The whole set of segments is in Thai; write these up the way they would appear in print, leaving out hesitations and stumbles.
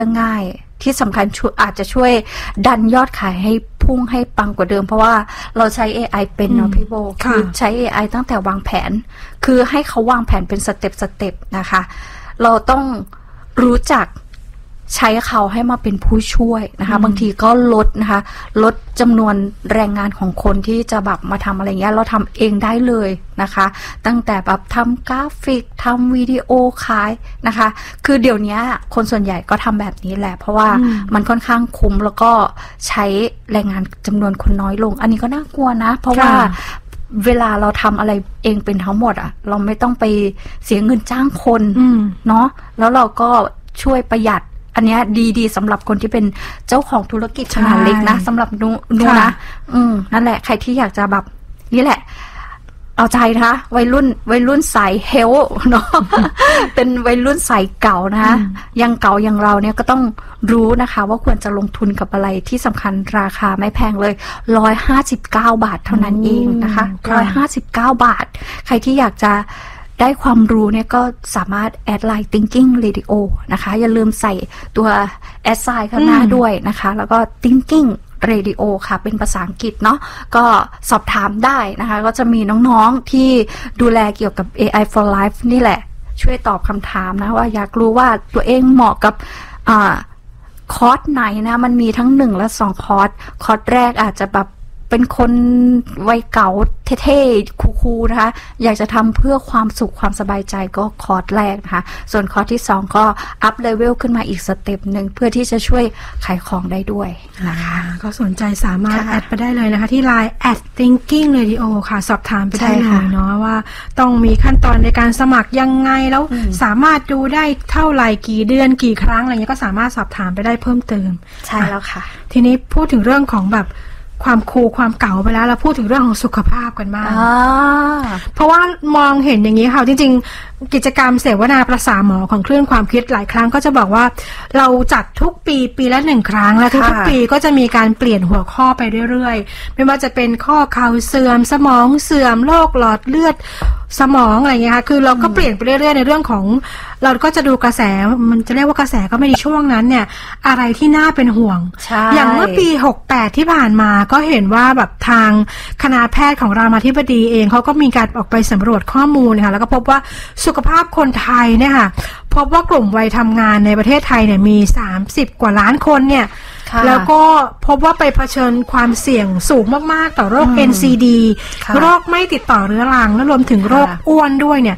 ง่ายที่สำคัญอาจจะช่วยดันยอดขายให้พุ่งให้ปังกว่าเดิมเพราะว่าเราใช้ AI เป็นเนาะพี่โบคือใช้ AI ตั้งแต่วางแผนคือให้เขาวางแผนเป็นสเต็ปนะคะเราต้องรู้จักใช้เขาให้มาเป็นผู้ช่วยนะคะบางทีก็ลดนะคะลดจำนวนแรงงานของคนที่จะแบบมาทำอะไรเงี้ยเราทำเองได้เลยนะคะตั้งแต่แบบทำกราฟิกทำวิดีโอขายนะคะคือเดี๋ยวนี้คนส่วนใหญ่ก็ทำแบบนี้แหละเพราะว่ามันค่อนข้างคุ้มแล้วก็ใช้แรงงานจำนวนคนน้อยลงอันนี้ก็น่ากลัวนะเพราะว่าเวลาเราทำอะไรเองเป็นทั้งหมดอะเราไม่ต้องไปเสียเงินจ้างคนเนาะแล้วเราก็ช่วยประหยัดอันนี้ดีสำหรับคนที่เป็นเจ้าของธุรกิจขนาดเล็กนะสำหรับนูนะนั่นแหละใครที่อยากจะแบบนี่แหละเอาใจนะคะวัยรุ่นสายเฮลเนาะ เป็นวัยรุ่นสายเก่านะคะยังเก่าอย่างเราเนี่ยก็ต้องรู้นะคะว่าควรจะลงทุนกับอะไรที่สำคัญราคาไม่แพงเลย159 บาทเท่านั้นเองนะคะ159 บาทใครที่อยากจะได้ความรู้เนี่ยก็สามารถแอดไลน์ Thinking Radio นะคะอย่าลืมใส่ตัวแอดไซน์ข้างหน้าด้วยนะคะแล้วก็ Thinking Radio ค่ะเป็นภาษาอังกฤษเนาะก็สอบถามได้นะคะก็จะมีน้องๆที่ดูแลเกี่ยวกับ AI for Life นี่แหละช่วยตอบคำถามนะว่าอยากรู้ว่าตัวเองเหมาะกับคอร์สไหนนะมันมีทั้ง1และ2คอร์สแรกอาจจะแบบเป็นคนวัยเก่าเท่ๆคูลๆนะคะอยากจะทำเพื่อความสุขความสบายใจก็คอร์สแรกนะคะส่วนคอร์สที่2ก็อัพเลเวลขึ้นมาอีกสเต็ปหนึ่งเพื่อที่จะช่วยขายของได้ด้วยนะคะก็สนใจสามารถแอดไปได้เลยนะคะที่ LINE @Thinking Radio ค่ะสอบถามไปได้เลยเนาะว่าต้องมีขั้นตอนในการสมัครยังไงแล้วสามารถดูได้เท่าไหร่กี่เดือนกี่ครั้งอะไรเงี้ยก็สามารถสอบถามไปได้เพิ่มเติมใช่แล้วค่ะทีนี้พูดถึงเรื่องของแบบความคูลความเก่าไปแล้วเราพูดถึงเรื่องของสุขภาพกันบ้างเพราะว่ามองเห็นอย่างนี้ค่ะจริงๆกิจกรรมเสวนาประสาหมอของคลื่นความคิดหลายครั้งก็จะบอกว่าเราจัดทุกปีละ1ครั้งแล้วทุกปีก็จะมีการเปลี่ยนหัวข้อไปเรื่อยๆไม่ว่าจะเป็นข้อเข่าเสื่อมสมองเสื่อมโรคหลอดเลือดสมองอะไรเงี้ยค่ะคือเราก็เปลี่ยนไปเรื่อยๆในเรื่องของเราก็จะดูกระแสมันจะเรียกว่ากระแสก็ไม่ดีช่วงนั้นเนี่ยอะไรที่น่าเป็นห่วงอย่างเมื่อปี68ที่ผ่านมาก็เห็นว่าแบบทางคณะแพทย์ของรามาธิบดีเองเขาก็มีการออกไปสำรวจข้อมูลนะคะแล้วก็พบว่าสุขภาพคนไทยเนี่ยค่ะพบว่ากลุ่มวัยทำงานในประเทศไทยเนี่ยมี30 กว่าล้านคนเนี่ยแล้วก็พบว่าไปเผชิญความเสี่ยงสูงมากๆต่อโรค NCD โรคไม่ติดต่อเรื้อรังและรวมถึงโรคอ้วนด้วยเนี่ย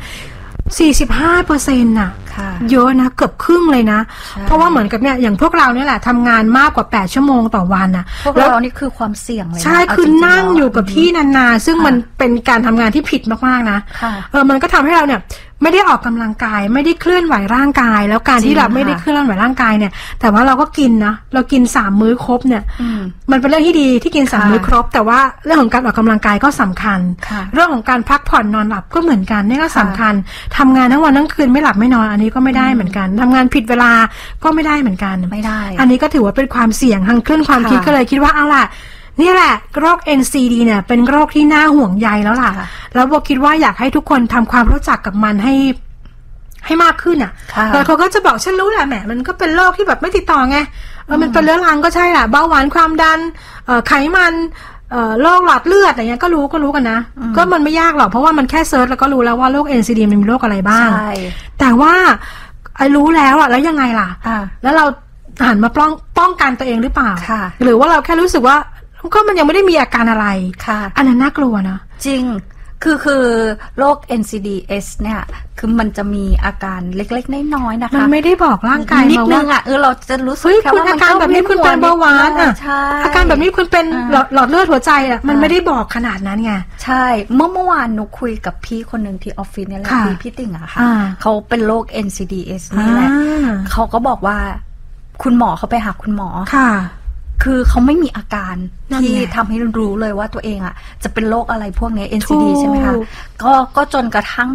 45%น่ะเยอะนะเกือบครึ่งเลยนะเพราะว่าเหมือนกับเนี่ยอย่างพวกเราเนี่ยแหละทำงานมากกว่า8ชั่วโมงต่อวันน่ะพวกเรานี่คือความเสี่ยงเลยใช่คือนั่งอยู่กับที่นานๆซึ่งมันเป็นการทำงานที่ผิดมากๆนะมันก็ทำให้เราเนี่ยไม่ได้ออกกำลังกายไม่ได้เคลื่อนไหวร่างกายแล้วการที่เราไม่ได้เคลื่อนไหวร่างกายเนี่ยแต่ว่าเราก็กินนะเรากิน3มื้อครบเนี่ยมันเป็นเรื่องที่ดีที่กิน3มื้อครบแต่ว่าเรื่องของการออกกำลังกายก็สำคัญเรื่องของการพักผ่อนนอนหลับก็เหมือนกันนี่ก็สำคัญทำงานทั้งวันทั้งคืนไม่หลับไม่นอนอันนี้ก็ไม่ได้เหมือนกันทำงานผิดเวลาก็ไม่ได้เหมือนกันไม่ได้อันนี้ก็ถือว่าเป็นความเสี่ยงทางคลื่นความคิดก็เลยคิดว่าเอาล่ะนี่แหละโรค NCD เนี่ยเป็นโรคที่น่าห่วงใยแล้วล่ะแล้วโบคิดว่าอยากให้ทุกคนทำความรู้จักกับมันให้มากขึ้นอ่ะแล้วเขาก็จะบอกฉันรู้แหละแหมมันก็เป็นโรคที่แบบไม่ติดต่อไงมันเป็นเรื้อรังก็ใช่แหละเบาหวานความดันไขมันโรคหลอดเลือดอะไรเงี้ยก็รู้กันนะก็มันไม่ยากหรอกเพราะว่ามันแค่เซิร์ชแล้วก็รู้แล้วว่าโรค NCD มันมีโรคอะไรบ้างแต่ว่าไอ้รู้แล้วอ่ะแล้วยังไงล่ะแล้วเราหันมาป้องกันตัวเองหรือเปล่าหรือว่าเราแค่รู้สึกว่าก็มันยังไม่ได้มีอาการอะไรอันนั้นน่ากลัวนะจริงคือโรค NCDs เนี่ยคือมันจะมีอาการเล็กๆน้อยๆนะคะมันไม่ได้บอกร่างกายนิดนึงอ่ะเราจะรู้สึกแค่ว่าอาการแบบนี้คุณเป็นเบาหวานอ่ะอาการแบบนี้คุณเป็นหลอดเลือดหัวใจอ่ะมันไม่ได้บอกขนาดนั้นไงใช่เมื่อวานหนูคุยกับพี่คนหนึ่งที่ออฟฟิศเนี่ยแหละพี่ติ่งอะค่ะเขาเป็นโรค NCDs นี่แหละเขาก็บอกว่าคุณหมอเขาไปหาคุณหมอค่ะคือเขาไม่มีอาการที่ทำให้รู้เลยว่าตัวเองอ่ะจะเป็นโรคอะไรพวกนี้ NCD ใช่ไหมคะก็จนกระทั่งแบบ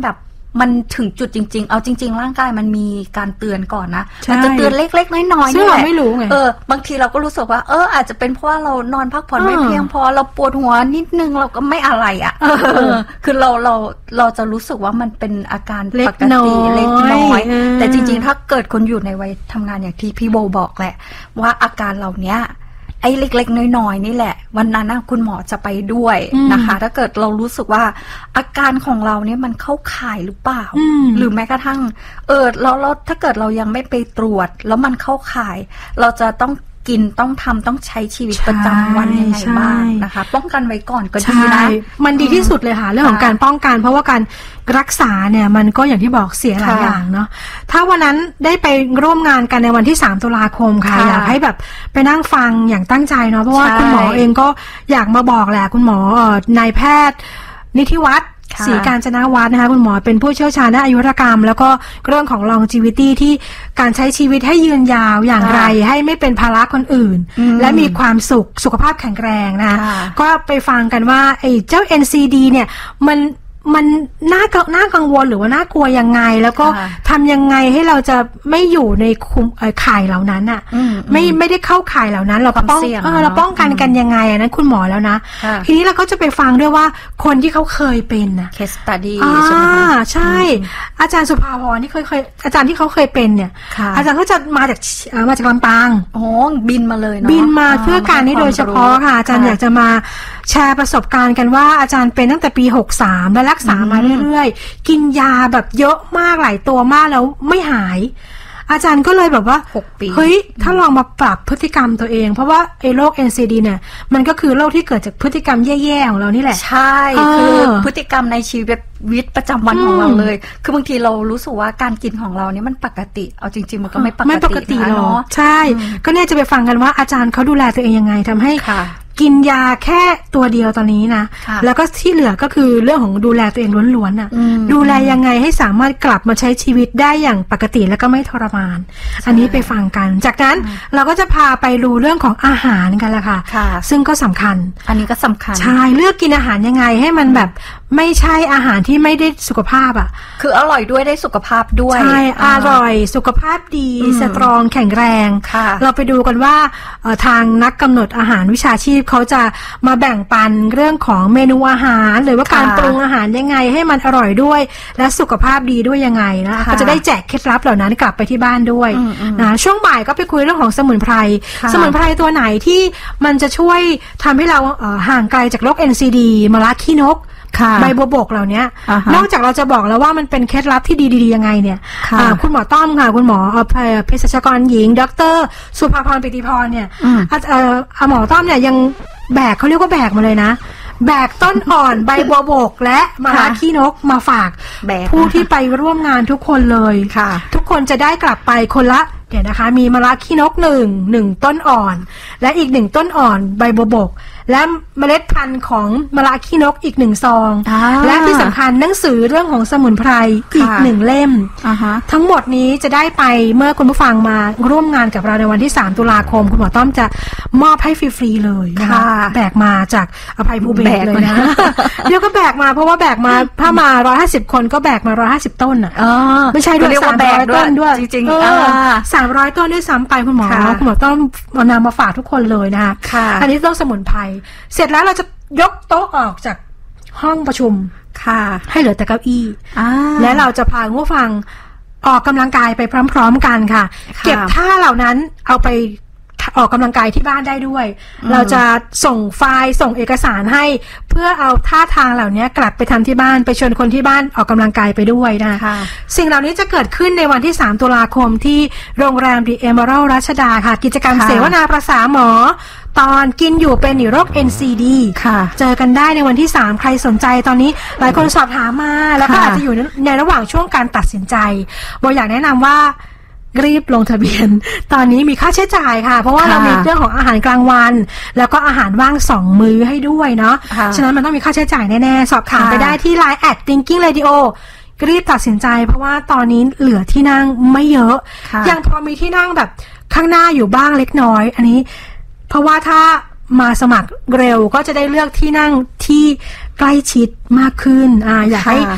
มันถึงจุดจริงๆเอาจริงๆร่างกายมันมีการเตือนก่อนนะมันจะเตือนเล็กๆน้อยๆนี่แหละไม่รู้ไงบางทีเราก็รู้สึกว่าอาจจะเป็นเพราะว่าเรานอนพักผ่อนไม่เพียงพอเราปวดหัวนิดนึงเราก็ไม่อะไรอ่ะคือเราจะรู้สึกว่ามันเป็นอาการปกติเล็กน้อยแต่จริงๆถ้าเกิดคนอยู่ในวัยทำงานอย่างที่พี่โบบอกแหละว่าอาการเหล่านี้ไอ้เล็กๆน้อยๆนี่แหละวันนั้นคุณหมอจะไปด้วยนะคะถ้าเกิดเรารู้สึกว่าอาการของเราเนี่ยมันเข้าข่ายหรือเปล่าหรือแม้กระทั่งเราถ้าเกิดเรายังไม่ไปตรวจแล้วมันเข้าข่ายเราจะต้องกินต้องทำต้องใช้ชีวิตประจำวันยังไงบ้างนะคะป้องกันไว้ก่อนก็ดีนะมันดีที่สุดเลยค่ะเรื่องของการป้องกันเพราะว่าการรักษาเนี่ยมันก็อย่างที่บอกเสียหลายอย่างเนาะถ้าวันนั้นได้ไปร่วมงานกันในวันที่3ตุลาคมค่ะอยากให้แบบไปนั่งฟังอย่างตั้งใจเนาะเพราะว่าคุณหมอเองก็อยากมาบอกแหละคุณหมอนายแพทย์นิธิวัฒน์ศรีการจนวัฒน์นะคะคุณหมอเป็นผู้เชี่ยวชาญด้านอายุรกรรมแล้วก็เรื่องของ longevity ที่การใช้ชีวิตให้ยืนยาวอย่างไรให้ไม่เป็นภาระคนอื่นและมีความสุขภาพแข็งแรงนะคะก็ไปฟังกันว่าไอ้เจ้า NCD เนี่ยมันน่ากังวลหรือว่าน่ากลัวยังไงแล้วก็ทำยังไงให้เราจะไม่อยู่ในข่ายเหล่านั้นอ่ะไม่ได้เข้าข่ายเหล่านั้นเราป้องกันกันยังไงอันนั้นคุณหมอแล้วนะทีนี้เราก็จะไปฟังด้วยว่าคนที่เขาเคยเป็นนะ case study ใช่ไหมใช่อาจารย์สุภาพรที่เคยอาจารย์ที่เขาเคยเป็นเนี่ยอาจารย์ก็จะมาจากลำปางบินมาเลยเนาะบินมาเพื่อการนี้โดยเฉพาะค่ะอาจารย์อยากจะมาแชร์ประสบการณ์กันว่าอาจารย์เป็นตั้งแต่ปี63และรักษามาเรื่อยๆกินยาแบบเยอะมากหลายตัวมากแล้วไม่หายอาจารย์ก็เลยแบบว่า 6 ปีเฮ้ยถ้าลองมาปรับพฤติกรรมตัวเองเพราะว่าไอ้โรค NCD เนี่ยมันก็คือโรคที่เกิดจากพฤติกรรมแย่ๆของเรานี่แหละใช่คือพฤติกรรมในชีวิตประจำวันของเราเลยคือบางทีเรารู้สึกว่าการกินของเราเนี่ยมันปกติเอาจริงๆมันก็ไม่ปกติเนาะใช่ก็เนี่ยจะไปฟังกันว่าอาจารย์เขาดูแลตัวเองยังไงทำให้กินยาแค่ตัวเดียวตอนนี้นะแล้วก็ที่เหลือก็คือเรื่องของดูแลตัวเองล้วนๆน่ะดูแลยังไงให้สามารถกลับมาใช้ชีวิตได้อย่างปกติแล้วก็ไม่ทรมานอันนี้ไปฟังกันจากนั้นเราก็จะพาไปดูเรื่องของอาหารกันละค่ะซึ่งก็สำคัญอันนี้ก็สำคัญใช่เลือกกินอาหารยังไงให้มันแบบไม่ใช่อาหารที่ไม่ได้สุขภาพอ่ะคืออร่อยด้วยได้สุขภาพด้วยใช่อร่อยสุขภาพดีสตรองแข็งแรงเราไปดูกันว่าทางนักกำหนดอาหารวิชาชีพเขาจะมาแบ่งปันเรื่องของเมนูอาหารหรือว่าการปรุงอาหารยังไงให้มันอร่อยด้วยและสุขภาพดีด้วยยังไงนะก็จะได้แจกเคล็ดลับเหล่านั้นกลับไปที่บ้านด้วยนะช่วงบ่ายก็ไปคุยเรื่องของสมุนไพรตัวไหนที่มันจะช่วยทำให้เราห่างไกลจากโรค NCD มะระขี้นกใบบัวบกเหล่านี้นอกจากเราจะบอกแล้วว่ามันเป็นเคล็ดลับที่ดีๆยังไงเนี่ยคุณหมอต้อมค่ะคุณหมอเภสัชกรหญิงดร.สุภาพรปิติพรเนี่ยหมอต้อมเนี่ยยังเขาเรียกว่าแบกมาเลยนะแบกต้นอ่อนใบบัวบกและมะระขี้นกมาฝากผู้ที่ไปร่วมงานทุกคนเลยทุกคนจะได้กลับไปคนละเดี๋ยวนะคะมีมะระขี้นกหนึ่งต้นอ่อนและอีก1ต้นอ่อนใบบัวบกและเมล็ดพันธุ์ของมะระขี้นกอีก1ซองและที่สำคัญหนังสือเรื่องของสมุนไพรอีก1เล่มทั้งหมดนี้จะได้ไปเมื่อคุณผู้ฟังมาร่วมงานกับเราในวันที่3ตุลาคมคุณหมอต้อมจะมอบให้ฟรีๆเลยนะคะแบกมาจากอภัยภูเบศรเลยนะเดี๋ยวก็แบกมาเพราะว่าแบกมาถ้ามา150คนก็แบกมา150ต้นอ่ะไม่ใช่ด้วย300ต้นด้วยจริงๆ300ต้นด้วยซ้ำไปคุณหมอต้องนำมาฝากทุกคนเลยนะคะอันนี้ต้องสมุนไพรเสร็จแล้วเราจะยกโต๊ะออกจากห้องประชุมให้เหลือแต่เก้าอี้และเราจะพาผู้ฟังออกกำลังกายไปพร้อมๆกันค่ะเก็บท่าเหล่านั้นเอาไปออกกำลังกายที่บ้านได้ด้วยเราจะส่งไฟล์ส่งเอกสารให้เพื่อเอาท่าทางเหล่านี้กลับไปทำที่บ้านไปชวนคนที่บ้านออกกำลังกายไปด้วยนะคะสิ่งเหล่านี้จะเกิดขึ้นในวันที่3ตุลาคมที่โรงแรมดีเอเมอรัลด์รัชดาค่ะกิจกรรมเสวนาภาษาหมอตอนกินอยู่เป็นโรค NCD เจอกันได้ในวันที่3ใครสนใจตอนนี้หลายคนสอบถามมาแล้วก็อาจจะอยู่ในระหว่างช่วงการตัดสินใจโบอยากแนะนำว่ารีบลงทะเบียนตอนนี้มีค่าใช้จ่ายค่ะเพราะว่าเรามีเรื่องของอาหารกลางวันแล้วก็อาหารว่าง2มื้อให้ด้วยเนาะฉะนั้นมันต้องมีค่าใช้จ่ายแน่ๆสอบถามไปได้ที่ Line @thinkingradio รีบตัดสินใจเพราะว่าตอนนี้เหลือที่นั่งไม่เยอะยังพอมีที่นั่งแบบข้างหน้าอยู่บ้างเล็กน้อยอันนี้เพราะว่าถ้ามาสมัครเร็วก็จะได้เลือกที่นั่งที่ใกล้ชิดมากขึ้นอยากให้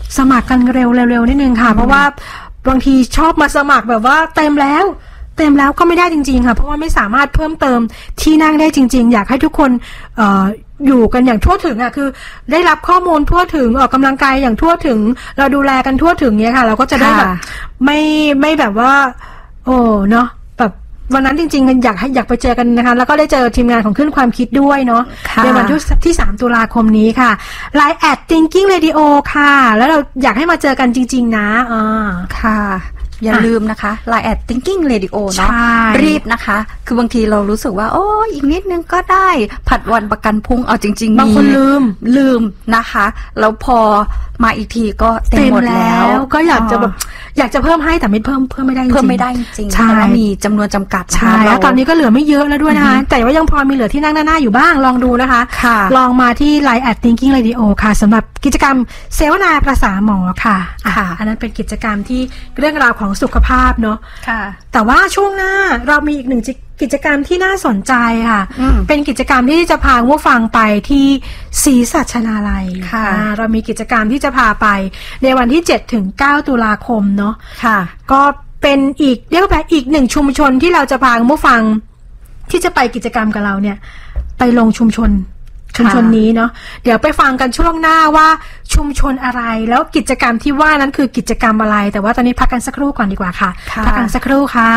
สมัครกันเร็วนิดนึงค่ะเพราะว่าบางทีชอบมาสมัครแบบว่าเต็มแล้วก็ไม่ได้จริงๆค่ะเพราะว่าไม่สามารถเพิ่มเติมที่นั่งได้จริงๆอยากให้ทุกคนอยู่กันอย่างทั่วถึงคือได้รับข้อมูลทั่วถึงออกกำลังกายอย่างทั่วถึงเราดูแลกันทั่วถึงเนี้ยค่ะเราก็จะได้แบบไม่แบบว่าเนาะแบบวันนั้นจริงๆอยากไปเจอกันนะคะแล้วก็ได้เจอทีมงานของขึ้นความคิดด้วยเนาะในวันที่3 ตุลาคมนี้ค่ะ Line @Thinking Radio ค่ะแล้วเราอยากให้มาเจอกันจริงๆนะค่ะอย่าลืมนะคะ Line @Thinking Radio เนาะรีบนะคะคือบางทีเรารู้สึกว่าอีกนิดนึงก็ได้ผัดวันประกันพรุ่งเอาจริงๆบางคนลืมนะคะแล้วพอมาอีกทีก็เต็มหมดแล้วก็อยากจะเพิ่มให้แต่ไม่เพิ่มไม่ได้จริงเพิ่มไม่ได้จริงเพราะว่ามีจำนวนจำกัดใช่แล้วตอนนี้ก็เหลือไม่เยอะแล้วด้วยนะคะแต่ว่ายังพอมีเหลือที่นั่งด้านหน้าอยู่บ้างลองดูนะคะลองมาที่ Line @Thinking Radio ค่ะสำหรับกิจกรรมเสวนาภาษาหมอค่ะอันนั้นเป็นกิจกรรมที่เรื่องราวของสุขภาพเนาะแต่ว่าช่วงหน้าเรามีอีกหนึ่งกิจกรรมที่น่าสนใจค่ะเป็นกิจกรรมที่จะพาผู้ฟังไปที่ศรีสัชนาลัยเรามีกิจกรรมที่จะพาไปในวันที่7 ถึง 9 ตุลาคมเนาะก็เป็นเรียกว่าอีกหนึ่งชุมชนที่เราจะพาผู้ฟังที่จะไปกิจกรรมกับเราเนี่ยไปลงชุมชนนี้เนาะเดี๋ยวไปฟังกันช่วงหน้าว่าชุมชนอะไรแล้วกิจกรรมที่ว่านั้นคือกิจกรรมอะไรแต่ว่าตอนนี้พักกันสักครู่ก่อนดีกว่าค่ะพักกันสักครู่ค่ะ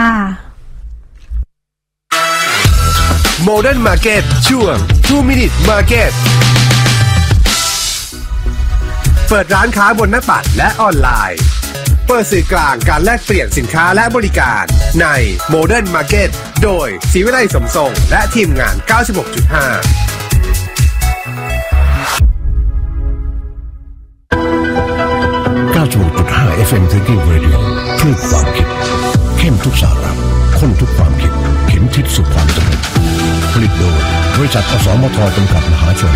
Modern Market ช่วง 2 Minute Market เปิดร้านค้าบนหน้าปัดและออนไลน์เปิดสื่อกลางการแลกเปลี่ยนสินค้าและบริการใน Modern Market โดยศรีวิไลสมทรงและทีมงาน 96.5 FM Thinking Radio คลื่นความคิดเข้มทุกสาระข้นทุกความคิดเข็มทิศสู่ความสำเร็จผลิตโดยบริษัทอสมทจำกัดมหาชน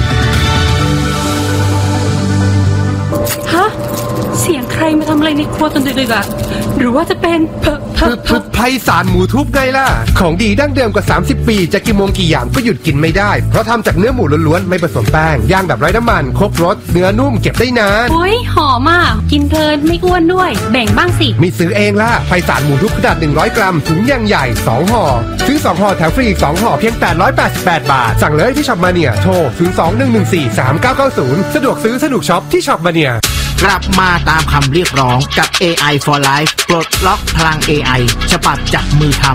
ฮะเสียงใครมาทำอะไรในครัวตอนดึกๆหรือว่าจะเป็นไพศาลหมูทุบไงล่ะของดีดั้งเดิมกว่า30 ปีจะกี่โมงกี่อย่างก็หยุดกินไม่ได้เพราะทำจากเนื้อหมูล้วนๆไม่ผสมแป้งย่างแบบไร้น้ำมันครบรสเนื้อนุ่มเก็บได้นานโอ้ยหอมอ่ะกินเพลินไม่อ้วนด้วยแบ่งบ้างสิมีซื้อเองล่ะไพศาลหมูทุบขนาด100 กรัมถุงยังใหญ่2 ห่อซื้อ2 ห่อแถมฟรีอีก2 ห่อเพียง888 บาทสั่งเลยที่ช็อปมาเนียโทร02-114-3990สะดวกซื้อสะดวกช็อปที่ช็อปมาเนียกลับมาตามคำเรียกร้องกับ AI for Life ปลดล็อกพลัง AI ฉบับจับมือท